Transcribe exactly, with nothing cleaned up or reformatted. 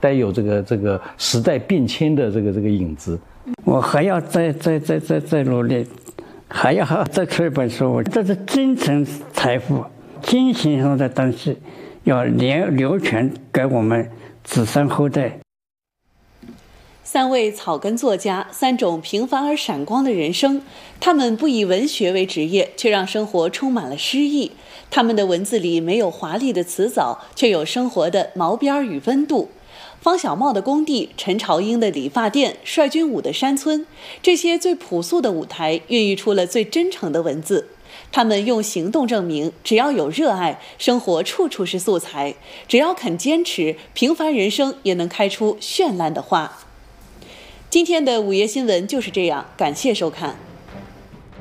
带有这个这个时代变迁的这个这个影子。 我还要再再再再再努力，还要再出一本书。这是精神财富，精神上的东西要流流传给我们子孙后代。 三位草根作家，三种平凡而闪光的人生，他们不以文学为职业，却让生活充满了诗意。他们的文字里没有华丽的词藻，却有生活的毛边与温度。方小茂的工地，陈朝英的理发店，帅军武的山村，这些最朴素的舞台，孕育出了最真诚的文字。他们用行动证明，只要有热爱，生活处处是素材；只要肯坚持，平凡人生也能开出绚烂的花。今天的午夜新闻就是这样，感谢收看。